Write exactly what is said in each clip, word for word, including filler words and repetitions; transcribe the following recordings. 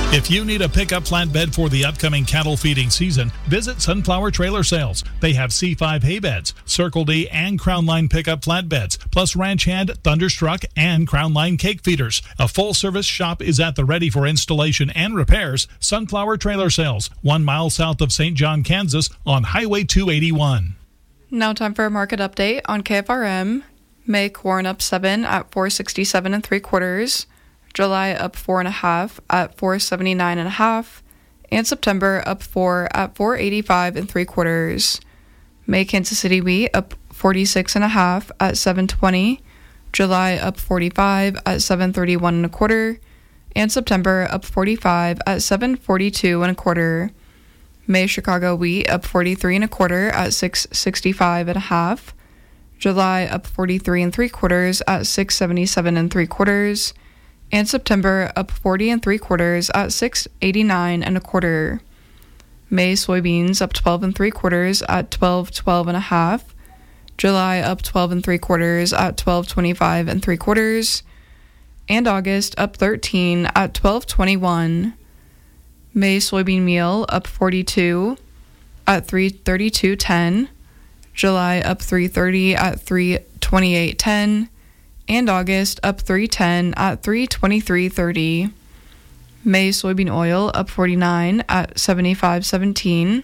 If you need a pickup flatbed for the upcoming cattle feeding season, visit Sunflower Trailer Sales. They have C five hay beds, Circle D and Crown Line pickup flatbeds, plus Ranch Hand, Thunderstruck, and Crown Line cake feeders. A full-service shop is at the ready for installation and repairs. Sunflower Trailer Sales, one mile south of Saint John, Kansas, on Highway two eighty-one. Now time for a market update on K F R M. May corn up seven at four sixty-seven and three quarters. July up four and a half at four seventy-nine and a half, and September up four at four eighty-five and three quarters. May Kansas City wheat up forty-six and a half at seven twenty, July up forty-five at seven thirty-one and a quarter, and September up forty-five at seven forty-two and a quarter. May Chicago wheat up forty-three and a quarter at six sixty-five and a half, July up forty-three and three quarters at six seventy-seven and three quarters, and September up forty and three quarters at six eighty-nine and a quarter. May soybeans up twelve and three quarters at twelve twelve and a half, July up twelve and three quarters at twelve twenty-five and three quarters, and August up thirteen at twelve twenty-one. May soybean meal up forty-two at three thirty-two ten, July up three thirty at three twenty-eight ten, and August up three ten at three twenty-three thirty. May soybean oil up forty-nine at seventy-five seventeen,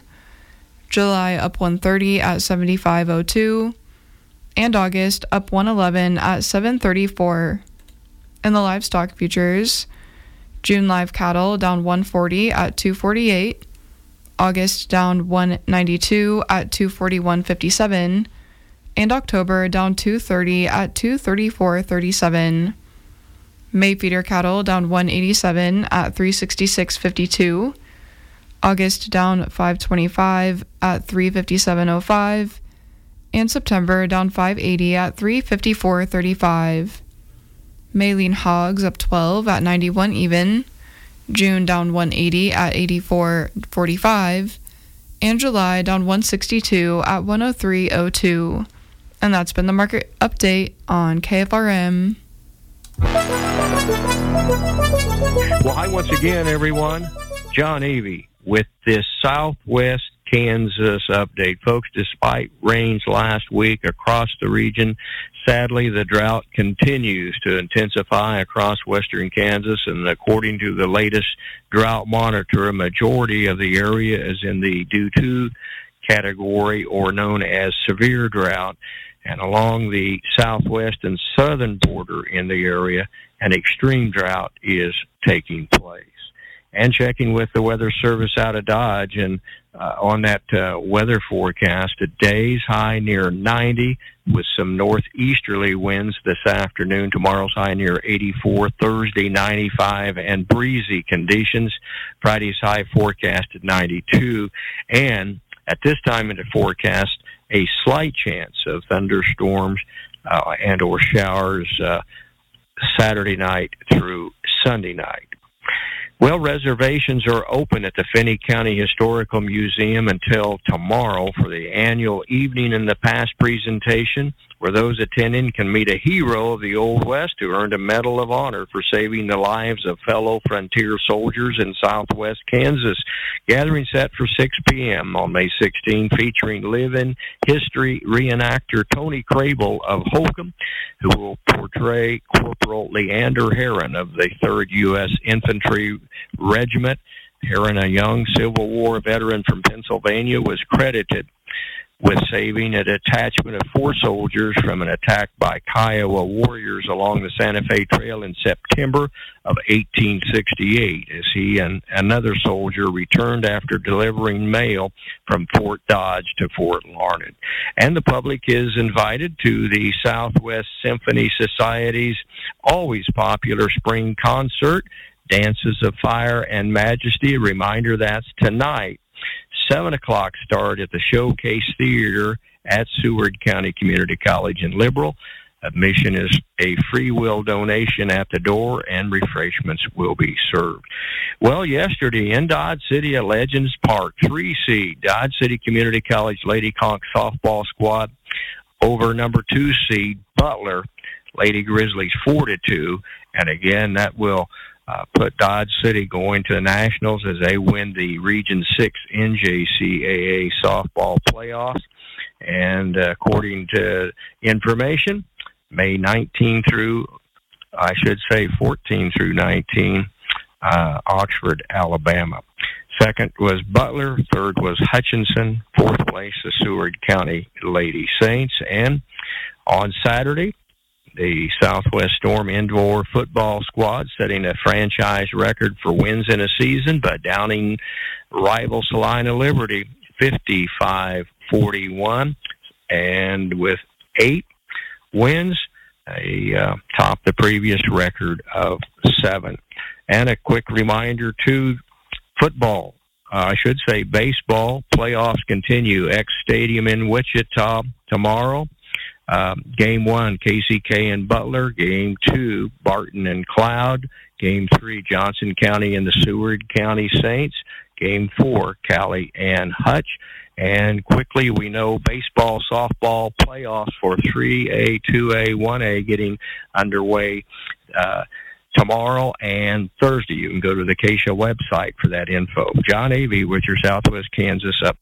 July up one thirty at seventy-five oh two, and August up one eleven at seven thirty-four. In the livestock futures, June live cattle down one forty at two forty-eight, August down one ninety-two at two forty-one fifty-seven, and October down two thirty at two thirty-four thirty-seven. May feeder cattle down one eighty-seven at three sixty-six fifty-two, August down five twenty-five at three fifty-seven oh five, and September down five eighty at three fifty-four thirty-five. May lean hogs up twelve at ninety-one even, June down one eighty at eighty-four forty-five, and July down one sixty-two at one oh three oh two. And that's been the market update on K F R M. Well, hi once again, everyone. John Avey with this Southwest Kansas update. Folks, despite rains last week across the region, sadly, the drought continues to intensify across western Kansas, and according to the latest drought monitor, a majority of the area is in the due to category or known as severe drought. And along the southwest and southern border in the area, an extreme drought is taking place. And checking with the Weather Service out of Dodge, and uh, on that uh, weather forecast, today's high near ninety with some northeasterly winds this afternoon. Tomorrow's high near eighty-four, Thursday ninety-five, and breezy conditions. Friday's high forecasted ninety-two, and at this time in the forecast, a slight chance of thunderstorms uh, and or showers uh, Saturday night through Sunday night. Well, reservations are open at the Finney County Historical Museum until tomorrow for the annual Evening in the Past presentation, where those attending can meet a hero of the Old West who earned a Medal of Honor for saving the lives of fellow frontier soldiers in southwest Kansas. Gathering set for six p.m. on May sixteenth, featuring live-in history reenactor Tony Crable of Holcomb, who will portray Corporal Leander Heron of the third U S Infantry Regiment. Heron, a young Civil War veteran from Pennsylvania, was credited with saving a detachment of four soldiers from an attack by Kiowa warriors along the Santa Fe Trail in September of eighteen sixty-eight, as he and another soldier returned after delivering mail from Fort Dodge to Fort Larned. And the public is invited to the Southwest Symphony Society's always popular spring concert, Dances of Fire and Majesty. A reminder, that's tonight. seven o'clock start at the Showcase Theater at Seward County Community College in Liberal. Admission is a free will donation at the door, and refreshments will be served. Well, yesterday in Dodge City at Legends Park, three seed Dodge City Community College Lady Conch softball squad over number two seed Butler Lady Grizzlies four to two. And again, that will uh, put Dodge City going to the Nationals as they win the Region six N J C A A softball playoffs. And uh, according to information, May nineteenth through, I should say fourteen through nineteen, uh, Oxford, Alabama. Second was Butler. Third was Hutchinson. Fourth place, the Seward County Lady Saints. And on Saturday, the Southwest Storm indoor football squad setting a franchise record for wins in a season by downing rival Salina Liberty fifty-five forty-one. And with eight wins, they uh, topped the previous record of seven. And a quick reminder, too, football, uh, I should say baseball, playoffs continue. X Stadium in Wichita tomorrow. Um, game one, K C K and Butler. Game two, Barton and Cloud. Game three, Johnson County and the Seward County Saints. Game four, Cali and Hutch. And quickly, we know baseball, softball playoffs for three A, two A, one A getting underway uh, tomorrow and Thursday. You can go to the Acacia website for that info. John Avey with your Southwest Kansas Up.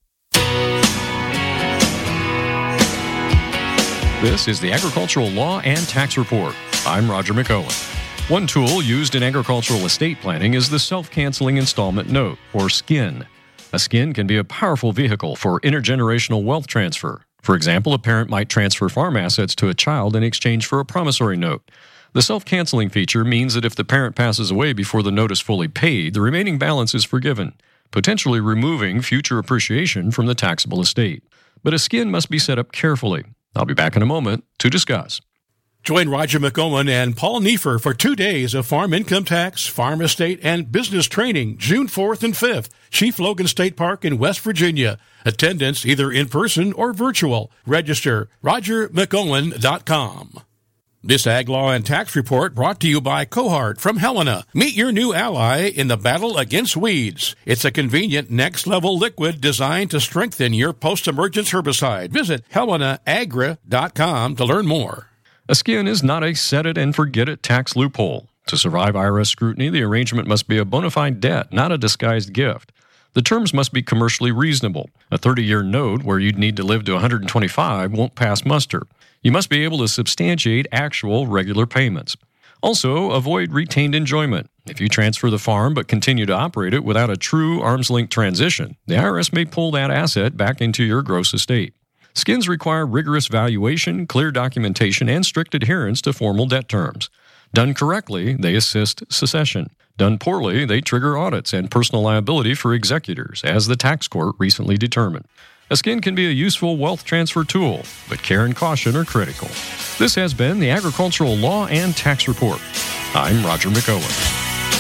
This is the Agricultural Law and Tax Report. I'm Roger McOwen. One tool used in agricultural estate planning is the Self-Canceling Installment Note, or S C I N. A S C I N can be a powerful vehicle for intergenerational wealth transfer. For example, a parent might transfer farm assets to a child in exchange for a promissory note. The self-canceling feature means that if the parent passes away before the note is fully paid, the remaining balance is forgiven, potentially removing future appreciation from the taxable estate. But a S C I N must be set up carefully. I'll be back in a moment to discuss. Join Roger McOwen and Paul Neiffer for two days of farm income tax, farm estate, and business training, June fourth and fifth, Chief Logan State Park in West Virginia. Attendance either in person or virtual. Register roger mcowen dot com. This Ag Law and Tax Report brought to you by Cohart from Helena. Meet your new ally in the battle against weeds. It's a convenient next-level liquid designed to strengthen your post-emergence herbicide. Visit helena agra dot com to learn more. A S C I N is not a set-it-and-forget-it tax loophole. To survive I R S scrutiny, the arrangement must be a bona fide debt, not a disguised gift. The terms must be commercially reasonable. A thirty-year note where you'd need to live to one hundred twenty-five won't pass muster. You must be able to substantiate actual regular payments. Also, avoid retained enjoyment. If you transfer the farm but continue to operate it without a true arm's-length transition, the I R S may pull that asset back into your gross estate. S C I Ns require rigorous valuation, clear documentation, and strict adherence to formal debt terms. Done correctly, they assist succession. Done poorly, they trigger audits and personal liability for executors, as the tax court recently determined. A S C I N can be a useful wealth transfer tool, but care and caution are critical. This has been the Agricultural Law and Tax Report. I'm Roger McOwen.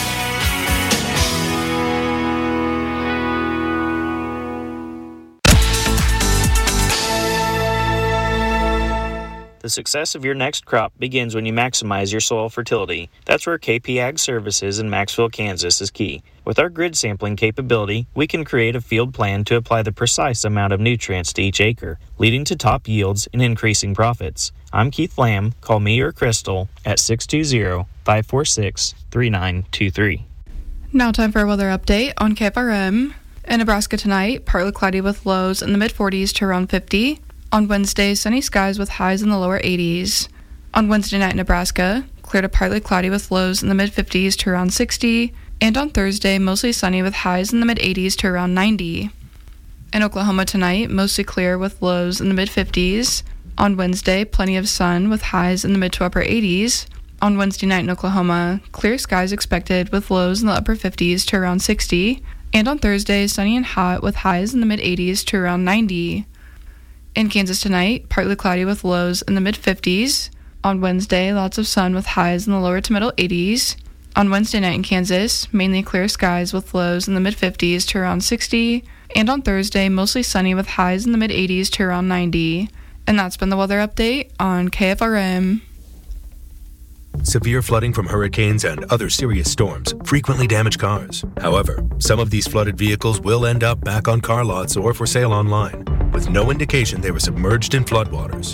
The success of your next crop begins when you maximize your soil fertility. That's where K P Ag Services in Maxville, Kansas is key. With our grid sampling capability, we can create a field plan to apply the precise amount of nutrients to each acre, leading to top yields and increasing profits. I'm Keith Lamb. Call me or Crystal at six two zero, five four six, three nine two three. Now time for a weather update on K F R M. In Nebraska tonight, partly cloudy with lows in the mid-forties to around fifty. On Wednesday, sunny skies with highs in the lower eighties. On Wednesday night in Nebraska, clear to partly cloudy with lows in the mid-fifties to around sixty. And on Thursday, mostly sunny with highs in the mid-eighties to around ninety. In Oklahoma tonight, mostly clear with lows in the mid-fifties. On Wednesday, plenty of sun with highs in the mid to upper eighties. On Wednesday night in Oklahoma, clear skies expected with lows in the upper fifties to around sixty. And on Thursday, sunny and hot with highs in the mid-eighties to around ninety. In Kansas tonight, partly cloudy with lows in the mid-fifties. On Wednesday, lots of sun with highs in the lower to middle eighties. On Wednesday night in Kansas, mainly clear skies with lows in the mid-fifties to around sixty. And on Thursday, mostly sunny with highs in the mid-eighties to around ninety. And that's been the weather update on K F R M. Severe flooding from hurricanes and other serious storms frequently damage cars. However, some of these flooded vehicles will end up back on car lots or for sale online, with no indication they were submerged in floodwaters.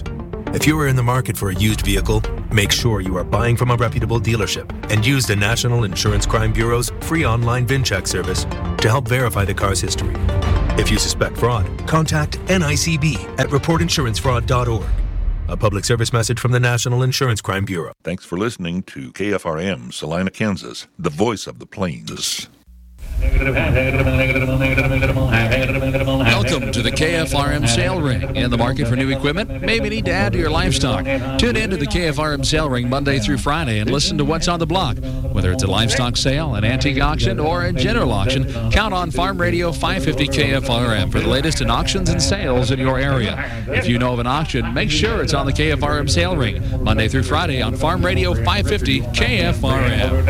If you are in the market for a used vehicle, make sure you are buying from a reputable dealership and use the National Insurance Crime Bureau's free online VIN check service to help verify the car's history. If you suspect fraud, contact N I C B at report insurance fraud dot org. A public service message from the National Insurance Crime Bureau. Thanks for listening to K F R M, Salina, Kansas, the voice of the plains. Welcome to the K F R M Sale Ring. In the market for new equipment? Maybe need to add to your livestock. Tune in to the K F R M Sale Ring Monday through Friday and listen to what's on the block. Whether it's a livestock sale, an antique auction, or a general auction, count on Farm Radio five fifty K F R M for the latest in auctions and sales in your area. If you know of an auction, make sure it's on the K F R M Sale Ring Monday through Friday on Farm Radio five fifty K F R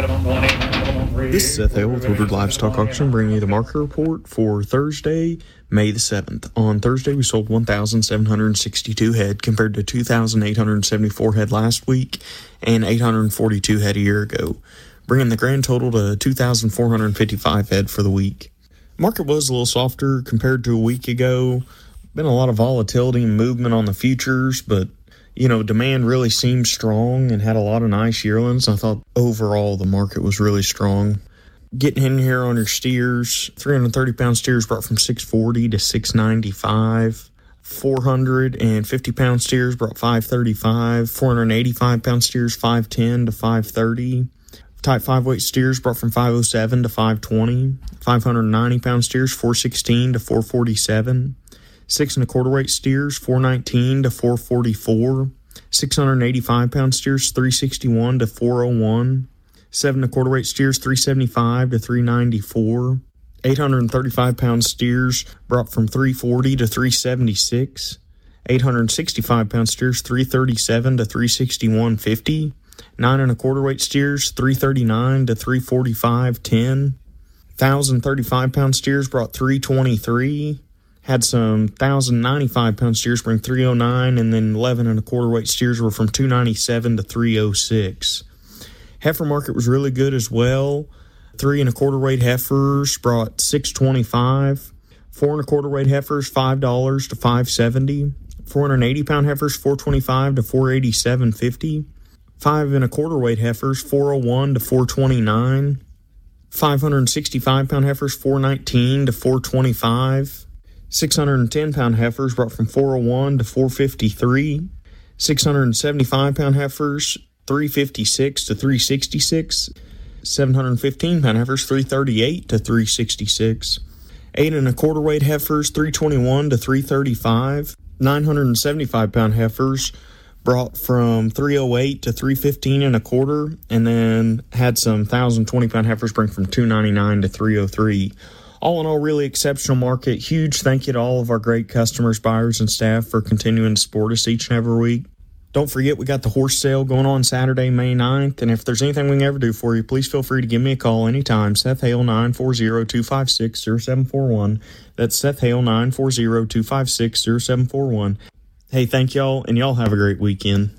M. This is Seth Hale with Woodward Livestock Auction, bringing you the market report for Thursday, May the seventh. On Thursday, we sold one thousand seven hundred sixty-two head compared to two thousand eight hundred seventy-four head last week and eight hundred forty-two head a year ago, bringing the grand total to two thousand four hundred fifty-five head for the week. Market was a little softer compared to a week ago. Been a lot of volatility and movement on the futures, but you know, demand really seemed strong and had a lot of nice yearlings. I thought overall the market was really strong. Getting in here on your steers, three hundred thirty pound steers brought from six forty to six ninety-five. four hundred fifty pound steers brought five thirty-five. four hundred eighty-five pound steers five ten to five thirty. Type five weight steers brought from five oh seven to five twenty. five hundred ninety pound steers four sixteen to four forty-seven. Six and a quarter weight steers, four nineteen to four forty-four. six hundred eighty-five pound steers, three sixty-one to four oh one. Seven and a quarter weight steers, three seventy-five to three ninety-four. eight hundred thirty-five pound steers brought from three forty to three seventy-six. eight hundred sixty-five pound steers, three thirty-seven to three sixty-one fifty. Nine and a quarter weight steers, three thirty-nine to three forty-five ten. one thousand thirty-five pound steers brought three twenty-three. Had some one thousand ninety-five pound steers bring three oh nine, and then eleven and a quarter weight steers were from two ninety-seven to three oh six. Heifer market was really good as well. Three and a quarter weight heifers brought six twenty-five. Four and a quarter weight heifers five dollars to five seventy. four hundred eighty pound heifers four twenty-five to four eighty-seven fifty. Five and a quarter weight heifers four oh one to four twenty-nine. five hundred sixty-five pound heifers four nineteen to four twenty-five. six hundred ten pound heifers brought from four oh one to four fifty-three. six hundred seventy-five pound heifers three fifty-six to three sixty-six. seven hundred fifteen pound heifers three thirty-eight to three sixty-six. eight and a quarter weight heifers three twenty-one to three thirty-five. nine hundred seventy-five pound heifers brought from three oh eight to three fifteen and a quarter, and then had some one thousand twenty pound heifers bring from two ninety-nine to three oh three. All in all, really exceptional market. Huge thank you to all of our great customers, buyers, and staff for continuing to support us each and every week. Don't forget, we got the horse sale going on Saturday, May ninth, and if there's anything we can ever do for you, please feel free to give me a call anytime. Seth Hale, nine four zero, two five six, zero seven four one. That's Seth Hale, nine four zero, two five six, zero seven four one. Hey, thank y'all, and y'all have a great weekend.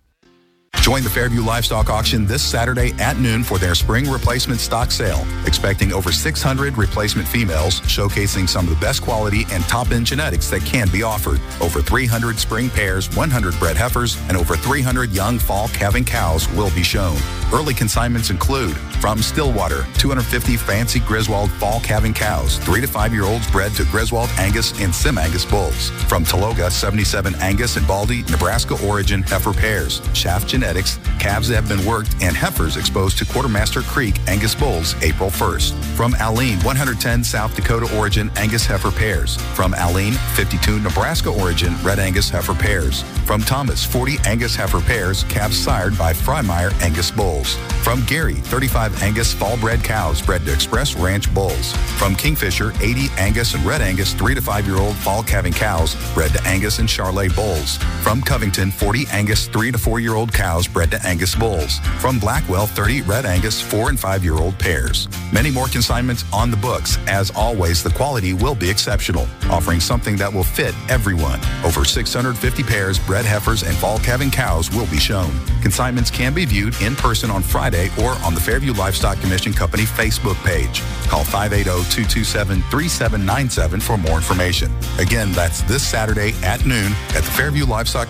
Join the Fairview Livestock Auction this Saturday at noon for their spring replacement stock sale. Expecting over six hundred replacement females, showcasing some of the best quality and top-end genetics that can be offered. Over three hundred spring pairs, one hundred bred heifers, and over three hundred young fall calving cows will be shown. Early consignments include from Stillwater, two hundred fifty fancy Griswold fall calving cows, three to five year olds bred to Griswold Angus and Sim Angus bulls. From Taloga, seventy-seven Angus and Baldy, Nebraska origin heifer pairs, Shaft Genetics, calves that have been worked, and heifers exposed to Quartermaster Creek Angus bulls April first. From Alene, one hundred ten South Dakota origin Angus heifer pairs. From Alene, fifty-two Nebraska origin Red Angus heifer pairs. From Thomas, forty Angus heifer pairs, calves sired by Freimeyer Angus bulls. From Gary, thirty-five Angus fall-bred cows bred to Express Ranch bulls. From Kingfisher, eighty Angus and Red Angus three to five year old fall calving cows bred to Angus and Charolais bulls. From Covington, forty Angus three to four year old cows bred to Angus bulls. From Blackwell, thirty Red Angus four and five year old pairs. Many more consignments on the books. As always, the quality will be exceptional, offering something that will fit everyone. Over six hundred fifty pairs, bred heifers, and fall calving cows will be shown. Consignments can be viewed in person on Friday or on the Fairview Livestock Commission Company Facebook page. Call five eight zero, two two seven, three seven nine seven for more information. Again, that's this Saturday at noon at the Fairview Livestock